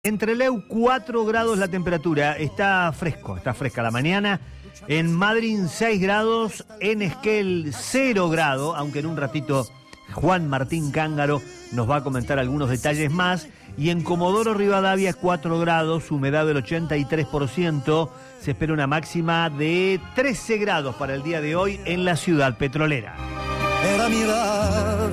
En Trelew 4 grados la temperatura, está fresca la mañana. En Madryn 6 grados, en Esquel 0 grado, aunque en un ratito Juan Martín Cángaro nos va a comentar algunos detalles más. Y en Comodoro Rivadavia 4 grados, humedad del 83%, se espera una máxima de 13 grados para el día de hoy en la ciudad petrolera. Era mirar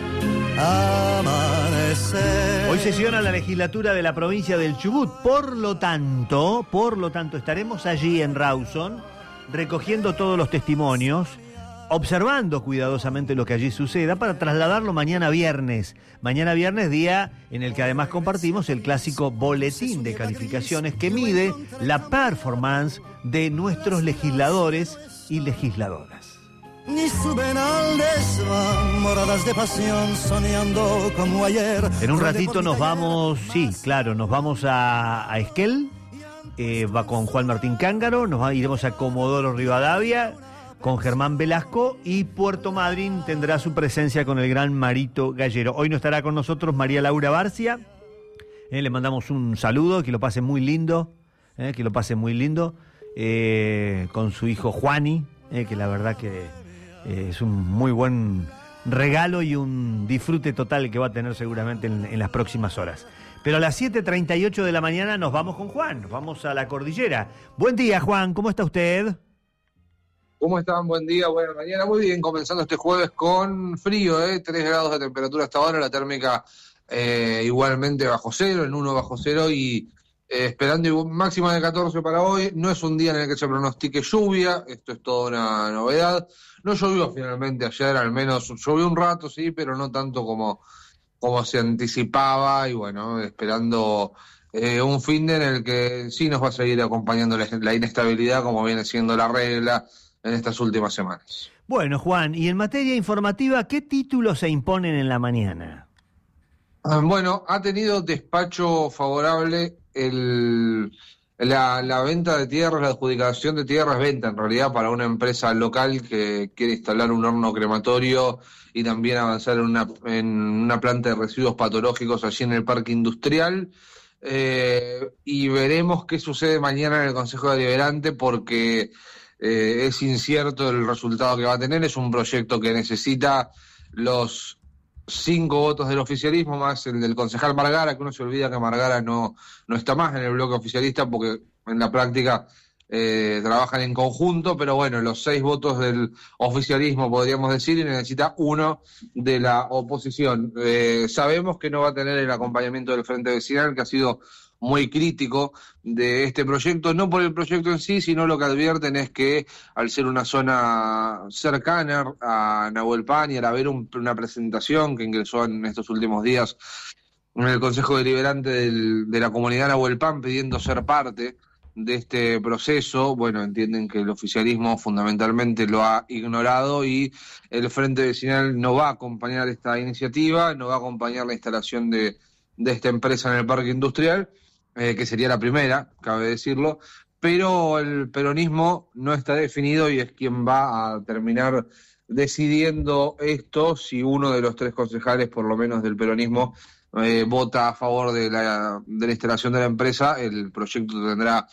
amanecer. Hoy sesiona la legislatura de la provincia del Chubut, por lo tanto, estaremos allí en Rawson, recogiendo todos los testimonios, observando cuidadosamente lo que allí suceda para trasladarlo mañana viernes, día en el que además compartimos el clásico boletín de calificaciones que mide la performance de nuestros legisladores y legisladoras. Ni suben al desván, moradas de pasión, soñando como ayer. En un ratito nos vamos, nos vamos a Esquel, va con Juan Martín Cángaro, iremos a Comodoro Rivadavia con Germán Velasco, y Puerto Madryn tendrá su presencia con el gran Marito Gallero. Hoy no estará con nosotros María Laura Barcia, le mandamos un saludo, que lo pase muy lindo, con su hijo Juani, que la verdad que es un muy buen regalo y un disfrute total que va a tener seguramente en las próximas horas. Pero a las 7:38 de la mañana nos vamos con Juan, nos vamos a la cordillera. Buen día, Juan, ¿cómo está usted? ¿Cómo están? Buen día, buena mañana. Muy bien, comenzando este jueves con frío, 3 grados de temperatura hasta ahora, la térmica igualmente bajo cero, en 1 bajo cero, y esperando máxima de 14 para hoy. No es un día en el que se pronostique lluvia, esto es toda una novedad. No llovió finalmente ayer, al menos llovió un rato, sí, pero no tanto como se anticipaba, y bueno, esperando un fin de en el que sí nos va a seguir acompañando la inestabilidad, como viene siendo la regla en estas últimas semanas. Bueno, Juan, y en materia informativa, ¿qué títulos se imponen en la mañana? Bueno, ha tenido despacho favorable la venta de tierras, la adjudicación de tierras, venta en realidad, para una empresa local que quiere instalar un horno crematorio y también avanzar en una planta de residuos patológicos allí en el parque industrial. Y veremos qué sucede mañana en el Consejo Deliberante, porque es incierto el resultado que va a tener. Es un proyecto que necesita los 5 votos del oficialismo más el del concejal Margara, que uno se olvida que Margara no está más en el bloque oficialista, porque en la práctica trabajan en conjunto, pero bueno, los 6 votos del oficialismo, podríamos decir, y necesita 1 de la oposición. Sabemos que no va a tener el acompañamiento del Frente Vecinal, que ha sido muy crítico de este proyecto, no por el proyecto en sí, sino lo que advierten es que al ser una zona cercana a Nahuel Pan, y al haber una presentación que ingresó en estos últimos días en el Consejo Deliberante de la comunidad Nahuel Pan pidiendo ser parte de este proceso, bueno, entienden que el oficialismo fundamentalmente lo ha ignorado, y el Frente Vecinal no va a acompañar esta iniciativa, no va a acompañar la instalación de esta empresa en el parque industrial, que sería la primera, cabe decirlo, pero el peronismo no está definido y es quien va a terminar decidiendo esto. Si uno de los 3 concejales, por lo menos del peronismo, vota a favor de la instalación de la empresa, el proyecto tendrá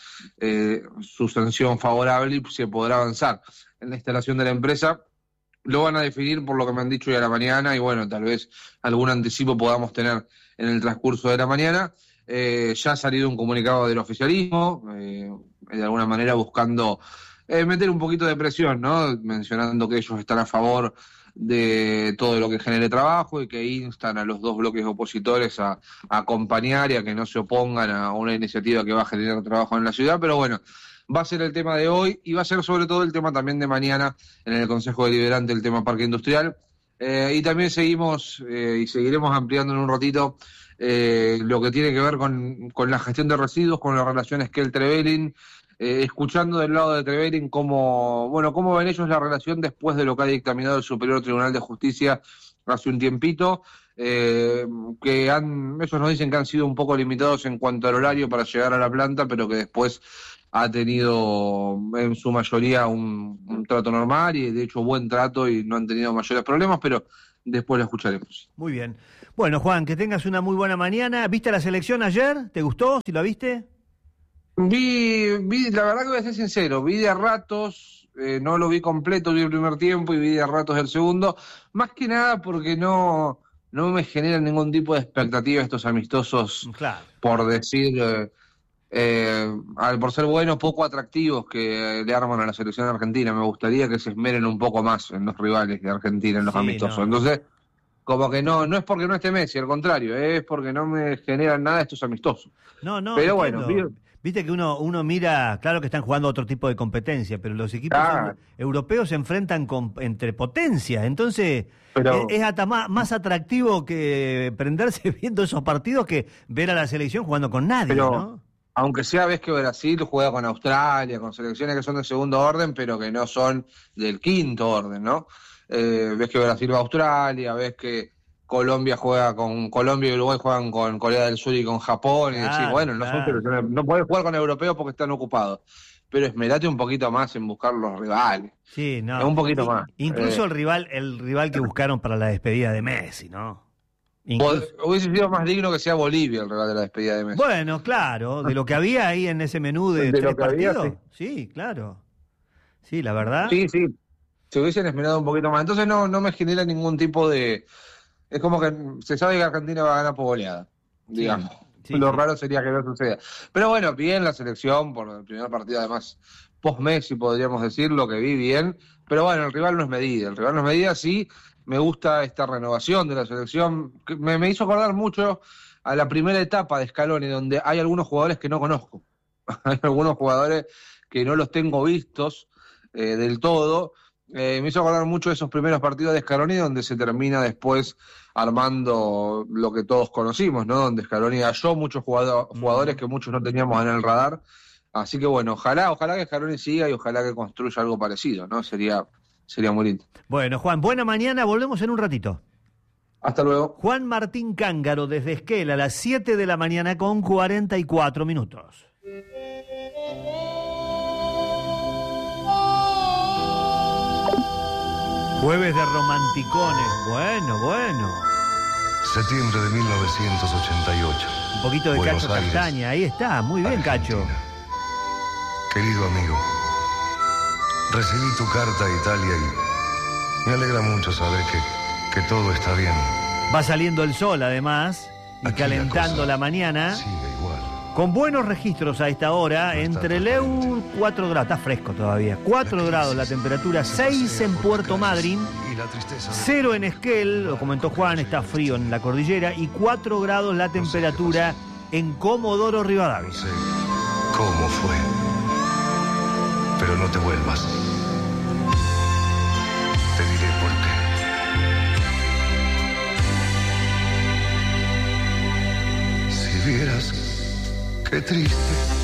su sanción favorable y se podrá avanzar en la instalación de la empresa. Lo van a definir por lo que me han dicho hoy a la mañana, y bueno, tal vez algún anticipo podamos tener en el transcurso de la mañana. Ya ha salido un comunicado del oficialismo, de alguna manera buscando meter un poquito de presión, ¿no? Mencionando que ellos están a favor de todo lo que genere trabajo, y que instan a los 2 bloques opositores a acompañar y a que no se opongan a una iniciativa que va a generar trabajo en la ciudad. Pero bueno, va a ser el tema de hoy, y va a ser sobre todo el tema también de mañana en el Consejo Deliberante, el tema parque industrial. Y también seguimos y seguiremos ampliando en un ratito lo que tiene que ver con la gestión de residuos, con las relaciones que el Trevelin, escuchando del lado de Trevelin cómo ven ellos la relación después de lo que ha dictaminado el Superior Tribunal de Justicia hace un tiempito, que ellos nos dicen que han sido un poco limitados en cuanto al horario para llegar a la planta, pero que después ha tenido en su mayoría un trato normal, y de hecho buen trato, y no han tenido mayores problemas, pero después lo escucharemos. Muy bien. Bueno, Juan, que tengas una muy buena mañana. ¿Viste la selección ayer? ¿Te gustó? ¿Si la viste? Vi, la verdad que voy a ser sincero, vi de a ratos, no lo vi completo, vi el primer tiempo y vi de a ratos el segundo, más que nada porque no me generan ningún tipo de expectativa estos amistosos, Claro. por decir, por ser buenos, poco atractivos que le arman a la selección argentina. Me gustaría que se esmeren un poco más en los rivales de Argentina, en los amistosos. No. Entonces, como que no es porque no esté Messi, al contrario, es porque no me generan nada estos amistosos. No, Pero entiendo. bueno, Viste que uno mira, claro que están jugando otro tipo de competencia, pero los equipos europeos se enfrentan entre potencias, entonces pero, es hasta más atractivo que prenderse viendo esos partidos que ver a la selección jugando con nadie, ¿no? Aunque sea, ves que Brasil juega con Australia, con selecciones que son de segundo orden, pero que no son del quinto orden, ¿no? Ves que Brasil va a Australia, ves que Colombia y Uruguay juegan con Corea del Sur y con Japón, y decís, bueno, no son selecciones, no podés jugar con europeos porque están ocupados. Pero esmerate un poquito más en buscar los rivales. Sí, no. Un poquito más. Incluso el rival que buscaron para la despedida de Messi, ¿no? Hubiese sido más digno que sea Bolivia el rival de la despedida de Messi. Bueno, claro, de lo que había ahí en ese menú de 3 partidos. Había, sí, claro. Sí, la verdad. Sí, se hubiesen esmerado un poquito más. Entonces no me genera ningún tipo de... Es como que se sabe que Argentina va a ganar por goleada, digamos. Sí, Lo raro sería que no suceda. Pero bueno, bien la selección, por el primer partido además post-Messi, podríamos decir, lo que vi bien. Pero bueno, el rival no es medida. Sí, me gusta esta renovación de la selección. Me hizo acordar mucho a la primera etapa de Scaloni, donde hay algunos jugadores que no conozco. Hay algunos jugadores que no los tengo vistos del todo. Me hizo acordar mucho de esos primeros partidos de Scaloni, donde se termina después armando lo que todos conocimos, ¿no? Donde Scaloni halló muchos jugadores que muchos no teníamos en el radar. Así que bueno, ojalá que Scaloni siga y ojalá que construya algo parecido, ¿no? Sería muy lindo. Bueno, Juan, buena mañana, volvemos en un ratito. Hasta luego. Juan Martín Cángaro desde Esquel a las 7 de la mañana con 44 minutos. Jueves de romanticones, bueno. Septiembre de 1988. Un poquito de Buenos Cacho Aires, Castaña, ahí está, muy bien, Argentina. Cacho. Querido amigo, recibí tu carta a Italia y me alegra mucho saber que todo está bien. Va saliendo el sol además y Aquí calentando la mañana. Sigue igual. Con buenos registros a esta hora, entre Leu 4 grados, está fresco todavía, 4 grados la temperatura, 6 en Puerto Madryn, 0 en Esquel, lo comentó Juan, está frío en la cordillera, y 4 grados la temperatura en Comodoro Rivadavia. No sé cómo fue, pero no te vuelvas. Te diré por qué. Si vieras qué triste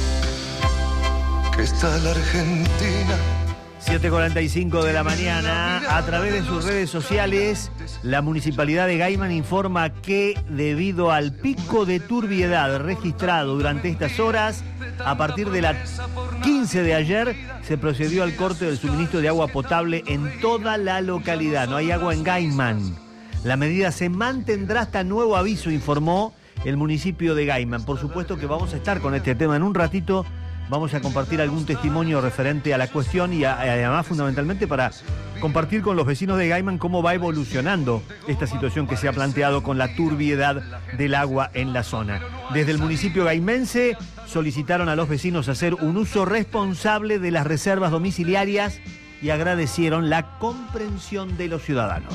que está la Argentina. 7:45 de la mañana, a través de sus redes sociales, la Municipalidad de Gaiman informa que debido al pico de turbiedad registrado durante estas horas, a partir de las 15 de ayer, se procedió al corte del suministro de agua potable en toda la localidad. No hay agua en Gaiman. La medida se mantendrá hasta nuevo aviso, informó el municipio de Gaiman. Por supuesto que vamos a estar con este tema en un ratito. Vamos a compartir algún testimonio referente a la cuestión y además fundamentalmente para compartir con los vecinos de Gaiman cómo va evolucionando esta situación que se ha planteado con la turbiedad del agua en la zona. Desde el municipio gaimense solicitaron a los vecinos hacer un uso responsable de las reservas domiciliarias y agradecieron la comprensión de los ciudadanos.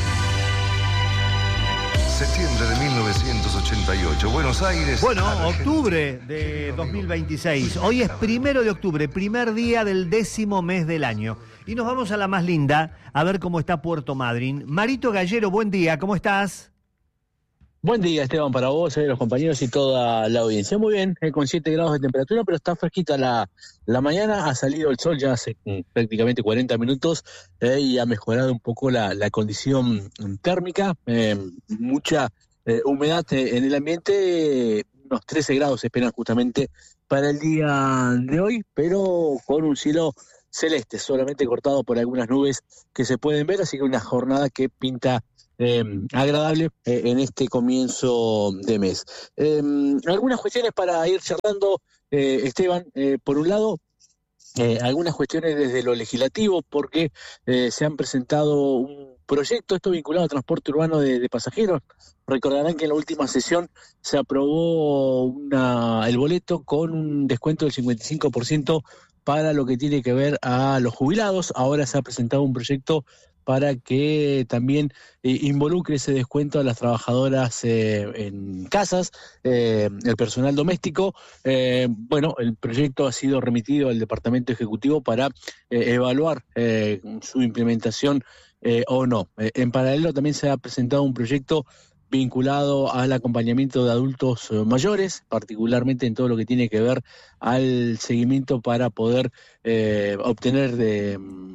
Septiembre de 1988, Buenos Aires. Bueno, Argentina. octubre de 2026. Hoy es 1 de octubre, primer día del 10º mes del año. Y nos vamos a la más linda, a ver cómo está Puerto Madryn. Marito Gallero, buen día, ¿cómo estás? Buen día, Esteban, para vos, los compañeros y toda la audiencia. Muy bien, con 7 grados de temperatura, pero está fresquita la mañana. Ha salido el sol ya hace prácticamente 40 minutos y ha mejorado un poco la condición térmica. Mucha humedad en el ambiente, unos 13 grados se esperan justamente para el día de hoy, pero con un cielo celeste, solamente cortado por algunas nubes que se pueden ver, así que una jornada que pinta agradable en este comienzo de mes. Algunas cuestiones para ir charlando, Esteban. Por un lado, algunas cuestiones desde lo legislativo, porque se han presentado un proyecto, esto vinculado al transporte urbano de pasajeros. Recordarán que en la última sesión se aprobó el boleto con un descuento del 55% para lo que tiene que ver a los jubilados. Ahora se ha presentado un proyecto para que también involucre ese descuento a las trabajadoras en casas, el personal doméstico. El proyecto ha sido remitido al Departamento Ejecutivo para evaluar su implementación o no. En paralelo también se ha presentado un proyecto vinculado al acompañamiento de adultos mayores, particularmente en todo lo que tiene que ver al seguimiento para poder obtener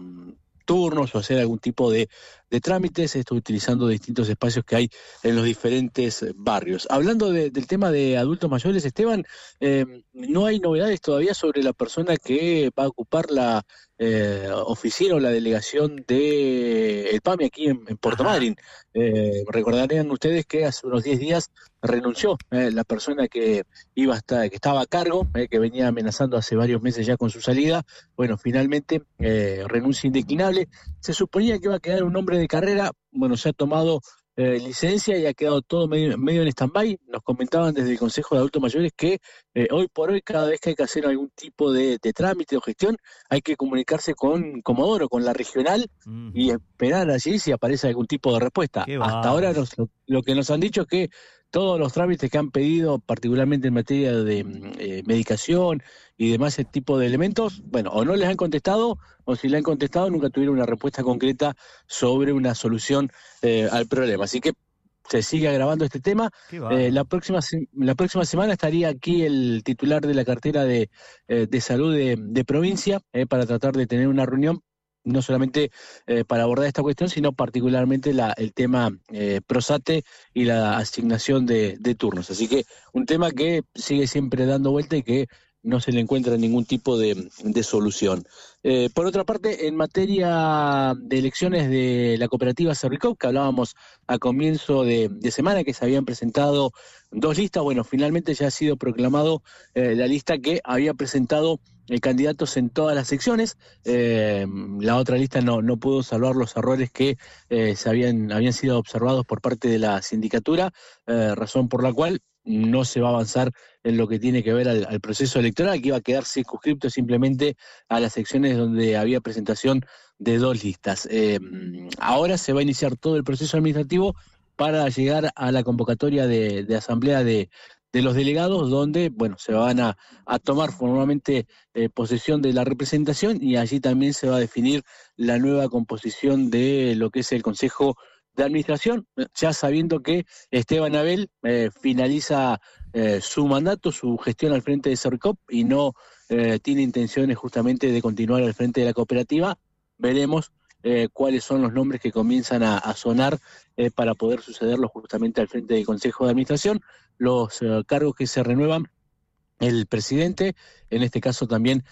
turnos o hacer algún tipo de trámites, esto utilizando distintos espacios que hay en los diferentes barrios. Hablando del tema de adultos mayores, Esteban, no hay novedades todavía sobre la persona que va a ocupar la oficina o la delegación de el PAMI aquí en Puerto Madryn. Recordarán ustedes que hace unos 10 días renunció la persona que estaba a cargo, que venía amenazando hace varios meses ya con su salida. Bueno, finalmente renuncia indeclinable. Se suponía que iba a quedar un hombre de carrera. Bueno, se ha tomado licencia y ha quedado todo medio en stand-by. Nos comentaban desde el Consejo de Adultos Mayores que hoy por hoy, cada vez que hay que hacer algún tipo de trámite o gestión, hay que comunicarse con Comodoro, con la regional, y esperar allí si aparece algún tipo de respuesta. Hasta ahora lo que nos han dicho es que todos los trámites que han pedido, particularmente en materia de medicación y demás ese tipo de elementos, bueno, o no les han contestado, o si le han contestado nunca tuvieron una respuesta concreta sobre una solución al problema. Así que se sigue agravando este tema. La próxima semana estaría aquí el titular de la cartera de salud de provincia para tratar de tener una reunión, no solamente para abordar esta cuestión, sino particularmente el tema Prosate y la asignación de turnos. Así que un tema que sigue siempre dando vuelta y que no se le encuentra ningún tipo de solución. Por otra parte, en materia de elecciones de la cooperativa Cerricop, que hablábamos a comienzo de semana, que se habían presentado 2 listas, bueno, finalmente ya ha sido proclamado la lista que había presentado candidatos en todas las secciones. La otra lista no pudo salvar los errores que habían sido observados por parte de la sindicatura, razón por la cual no se va a avanzar en lo que tiene que ver al proceso electoral, que iba a quedar circunscripto simplemente a las secciones donde había presentación de 2 listas. Ahora se va a iniciar todo el proceso administrativo para llegar a la convocatoria de asamblea de los delegados, donde, bueno, se van a tomar formalmente posesión de la representación, y allí también se va a definir la nueva composición de lo que es el Consejo de Administración, ya sabiendo que Esteban Abel finaliza su mandato, su gestión al frente de Cerricop, y no tiene intenciones justamente de continuar al frente de la cooperativa. Veremos cuáles son los nombres que comienzan a sonar para poder sucederlo justamente al frente del Consejo de Administración. Los cargos que se renuevan: el presidente, en este caso también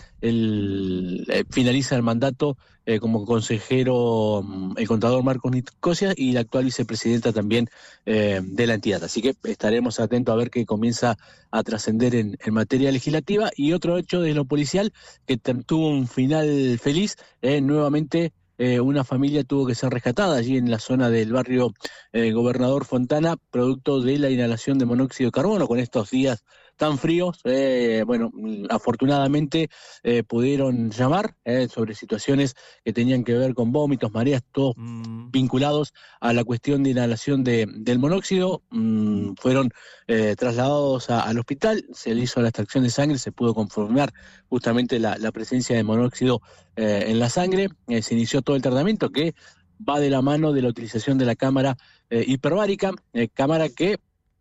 finaliza el mandato como consejero el contador Marcos Nicosia, y la actual vicepresidenta también de la entidad. Así que estaremos atentos a ver qué comienza a trascender en materia legislativa. Y otro hecho de lo policial que tuvo un final feliz, nuevamente una familia tuvo que ser rescatada allí en la zona del barrio Gobernador Fontana, producto de la inhalación de monóxido de carbono con estos días tan fríos. Afortunadamente pudieron llamar sobre situaciones que tenían que ver con vómitos, mareas, todos vinculados a la cuestión de inhalación del monóxido. Fueron trasladados al hospital, se le hizo la extracción de sangre, se pudo confirmar justamente la presencia de monóxido en la sangre. Se inició todo el tratamiento, que va de la mano de la utilización de la cámara hiperbárica, cámara que,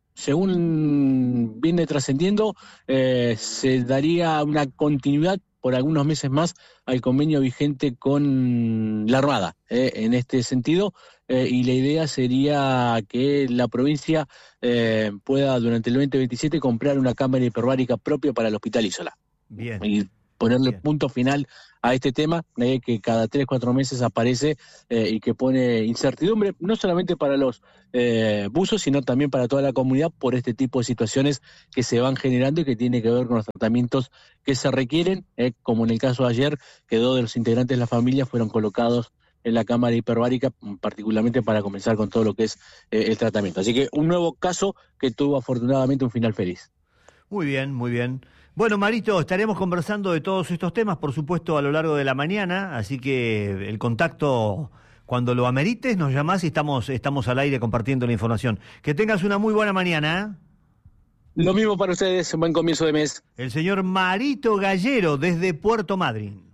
según viene trascendiendo, se daría una continuidad por algunos meses más al convenio vigente con la Armada, en este sentido, y la idea sería que la provincia pueda durante el 2027 comprar una cámara hiperbárica propia para el Hospital Isola. Bien. Y ponerle Bien. punto final a este tema que cada 3-4 meses aparece y que pone incertidumbre, no solamente para los buzos, sino también para toda la comunidad por este tipo de situaciones que se van generando y que tiene que ver con los tratamientos que se requieren, como en el caso de ayer, que 2 de los integrantes de la familia fueron colocados en la cámara hiperbárica, particularmente para comenzar con todo lo que es el tratamiento. Así que un nuevo caso que tuvo afortunadamente un final feliz. Muy bien, muy bien. Bueno, Marito, estaremos conversando de todos estos temas, por supuesto, a lo largo de la mañana, así que el contacto, cuando lo amerites, nos llamás y estamos al aire compartiendo la información. Que tengas una muy buena mañana. Lo mismo para ustedes, un buen comienzo de mes. El señor Marito Gallero, desde Puerto Madryn.